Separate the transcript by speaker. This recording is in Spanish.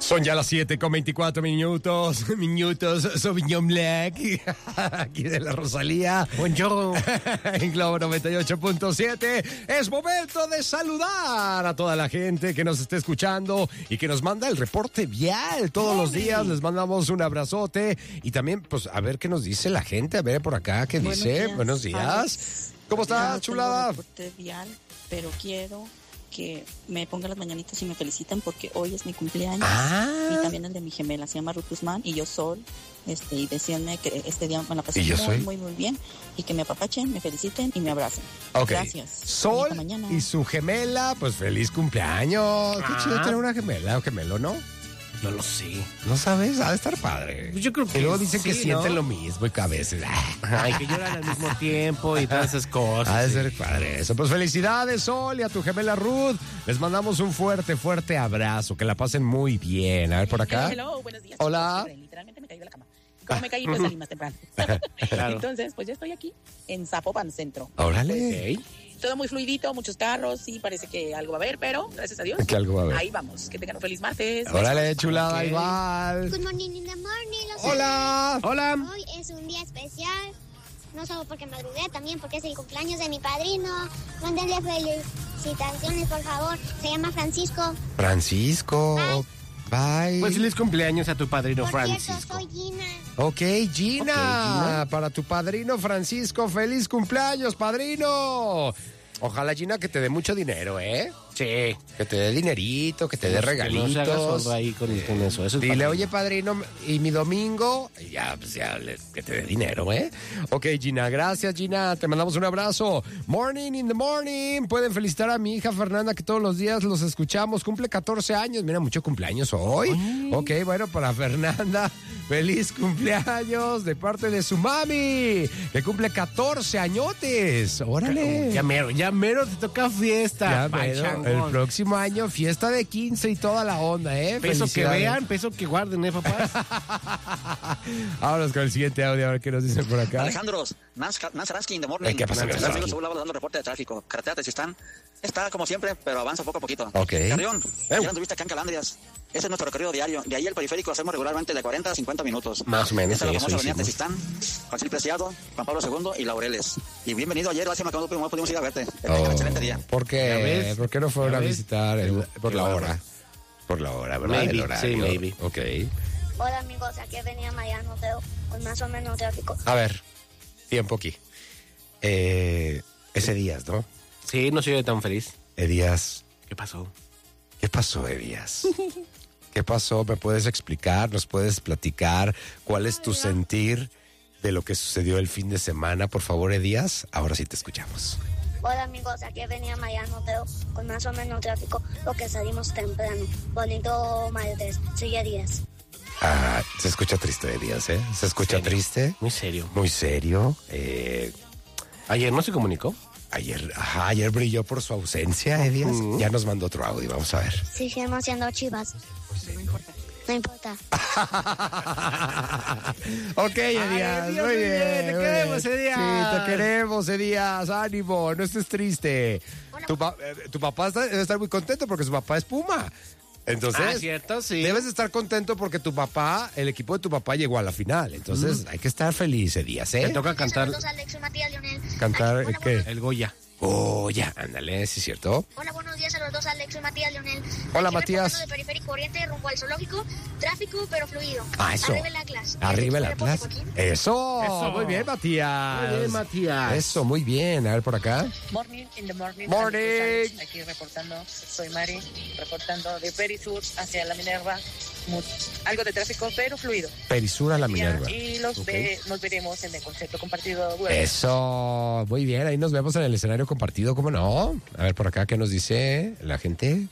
Speaker 1: Son ya las 7:24 minutos, Sauvignon Black, aquí de la Rosalía.
Speaker 2: Buongiorno.
Speaker 1: En Globo 98.7. Es momento de saludar a toda la gente que nos esté escuchando y que nos manda el reporte vial todos los días. Les mandamos un abrazote y también, pues, a ver qué nos dice la gente. A ver por acá, ¿qué dice? Buenos días. ¿Cómo estás, chulada?
Speaker 3: Reporte vial, pero quiero que me pongan las mañanitas y me felicitan porque hoy es mi cumpleaños. Y también el de mi gemela, se llama Ruth Guzmán y yo Sol. Y decíanme que este día me la pasé muy bien y que me apapachen, me feliciten y me abracen.
Speaker 1: Ok.
Speaker 3: Gracias.
Speaker 1: Sol y su gemela, pues feliz cumpleaños. Qué chido tener una gemela o gemelo, ¿no?
Speaker 2: No lo sé.
Speaker 1: ¿No sabes? Ha de estar padre.
Speaker 2: Yo creo que
Speaker 1: y luego dicen
Speaker 2: sí,
Speaker 1: que sienten
Speaker 2: ¿no?
Speaker 1: lo mismo y que a veces...
Speaker 2: Ay, que lloran al mismo tiempo y todas esas cosas.
Speaker 1: Ha de ser padre eso. Pues felicidades, Sol, y a tu gemela Ruth. Les mandamos un fuerte abrazo. Que la pasen muy bien. A ver, por acá.
Speaker 3: Hello, buenos días.
Speaker 1: Hola.
Speaker 3: Chicos. Literalmente me caí de la cama. Como me caí, pues salí más temprano.
Speaker 2: Claro.
Speaker 3: Entonces, pues ya estoy aquí en Zapopan Centro.
Speaker 1: Órale.
Speaker 2: Ok.
Speaker 3: Todo muy fluidito, muchos carros, sí, parece que algo va a haber, pero gracias a Dios.
Speaker 1: Que algo va a haber.
Speaker 3: Ahí vamos. Que tengan un feliz martes.
Speaker 1: Órale, chulada,
Speaker 2: Ok.
Speaker 1: igual.
Speaker 4: Good morning in the morning.
Speaker 1: Hola.
Speaker 2: Hola.
Speaker 4: Hoy es un día especial. No solo porque madrugué, también porque es el cumpleaños de mi padrino. Mándenle felicitaciones, por favor. Se llama Francisco.
Speaker 1: Francisco. Bye.
Speaker 2: Pues feliz cumpleaños a tu padrino
Speaker 4: Por cierto,
Speaker 2: Francisco.
Speaker 4: soy Gina.
Speaker 1: Ok, Gina.
Speaker 2: Gina.
Speaker 1: Para tu padrino Francisco, feliz cumpleaños, padrino. Ojalá, Gina, que te dé mucho dinero, ¿eh?
Speaker 2: Sí.
Speaker 1: Que te dé dinerito, que te dé
Speaker 2: Que no se haga
Speaker 1: regalitos.
Speaker 2: sordo ahí con eso. Eso es
Speaker 1: Dile,
Speaker 2: padrino.
Speaker 1: oye, padrino, y mi domingo, y ya, pues ya, que te dé dinero, ¿eh? Ok, Gina, gracias, Gina, te mandamos un abrazo. Morning in the morning. Pueden felicitar a mi hija Fernanda, que todos los días los escuchamos. Cumple 14 años, mira, mucho cumpleaños hoy. Ok, bueno, para Fernanda, feliz cumpleaños de parte de su mami, que cumple 14 añotes. Órale.
Speaker 2: Ya mero te toca fiesta.
Speaker 1: Ya, mero.
Speaker 2: pachangón.
Speaker 1: El próximo año, fiesta de 15 y toda la onda, ¿eh?
Speaker 2: Peso que
Speaker 1: Felicidades.
Speaker 2: vean, peso que guarden, papás?
Speaker 1: Vámonos con el siguiente audio, a ver qué nos dicen por acá.
Speaker 5: Alejandros, Nansaransky in the morning.
Speaker 1: ¿Qué pasa,
Speaker 5: Gracias,
Speaker 1: Nansaransky?
Speaker 5: amigos, Saúl Ávila dando reporte de tráfico. Carretera Tezistán está como siempre, pero avanza poco a poquito.
Speaker 1: Ok.
Speaker 5: Carrión, ya anduviste acá en Calandrias. Ese es nuestro recorrido diario. De ahí al periférico hacemos regularmente de 40 a 50 minutos.
Speaker 1: Más o menos,
Speaker 5: Esta es la
Speaker 1: eso
Speaker 5: famosa avenida
Speaker 1: hicimos.
Speaker 5: Tezistán, Juan Cil Preciado, Juan Pablo II y Laureles. Y bienvenido ayer, lástima que no pudimos ir a verte. Que tengas un excelente día.
Speaker 1: ¿Por
Speaker 2: ¿Ya
Speaker 1: qué?
Speaker 2: ves?
Speaker 1: ¿Por qué no fueron
Speaker 2: ¿Ya
Speaker 1: a
Speaker 2: ves?
Speaker 1: visitar por la hora? Por la hora, ¿verdad?
Speaker 2: Maybe,
Speaker 1: El horario.
Speaker 2: sí, maybe.
Speaker 1: Ok.
Speaker 4: Hola, amigos. Aquí venía Mariano Teo con más o menos tráfico.
Speaker 1: A ver, tiempo aquí. Ese Díaz, ¿no?
Speaker 2: Sí, no soy tan feliz.
Speaker 1: Díaz.
Speaker 2: ¿Qué pasó?
Speaker 1: ¿Qué pasó, Díaz? ¿Qué pasó? ¿Me puedes explicar? ¿Nos puedes platicar? ¿Cuál es tu sentir de lo que sucedió el fin de semana? Por favor, Díaz. Ahora sí te escuchamos.
Speaker 4: Hola, amigos. Aquí venía Mariano Teo con más o menos tráfico porque salimos temprano. Bonito martes. Sigue 10.
Speaker 1: Ah, se escucha triste, Díaz, ¿eh? Se escucha
Speaker 2: Serio.
Speaker 1: triste.
Speaker 2: Muy serio.
Speaker 1: Muy serio.
Speaker 2: Ayer no se comunicó.
Speaker 1: Ayer brilló por su ausencia, Díaz. Ya nos mandó otro audio, vamos a ver.
Speaker 4: Seguimos siendo chivas. No importa.
Speaker 1: Ok, Díaz,
Speaker 2: Díaz,
Speaker 1: muy
Speaker 2: muy
Speaker 1: bien.
Speaker 2: bien, te
Speaker 1: muy
Speaker 2: queremos,
Speaker 1: bien.
Speaker 2: Díaz.
Speaker 1: Sí, te queremos, Díaz. Ánimo, no estés triste. Tu papá debe estar muy contento porque su papá es Puma. Entonces,
Speaker 2: ¿cierto? Sí.
Speaker 1: debes de estar contento porque tu papá, el equipo de tu papá llegó a la final. Entonces, hay que estar feliz, Díaz,
Speaker 2: Te
Speaker 1: ¿eh?
Speaker 2: toca cantar
Speaker 4: Saludos a Alex, Matías, Leonel.
Speaker 1: Cantar,
Speaker 4: Hola,
Speaker 1: ¿qué?
Speaker 2: el Goya.
Speaker 1: Oh, ya, ándale, sí es cierto.
Speaker 4: Hola, buenos días a los dos, Alex y Matías Leonel.
Speaker 1: Hola,
Speaker 4: Aquí
Speaker 1: Matías.
Speaker 4: reportando de Periférico Oriente rumbo al zoológico. Tráfico, pero fluido.
Speaker 1: Ah, eso.
Speaker 4: Arriba el Atlas.
Speaker 1: Arriba el
Speaker 4: ¿Este es tu
Speaker 1: Atlas.
Speaker 4: reporte, Joaquín?
Speaker 1: Eso,
Speaker 2: Eso.
Speaker 1: muy bien, Matías.
Speaker 2: Muy bien, Matías.
Speaker 1: Eso, muy bien. A ver por acá.
Speaker 3: Morning in the morning.
Speaker 1: Morning.
Speaker 3: Alex, aquí reportando. Soy Mari, reportando de Perisur hacia la Minerva. Algo de tráfico, pero fluido.
Speaker 1: Perisura la Minerva.
Speaker 3: Y nos veremos en el concierto compartido.
Speaker 1: Eso, muy bien. Ahí nos vemos en el escenario compartido, ¿cómo no? A ver por acá, ¿qué nos dice la gente?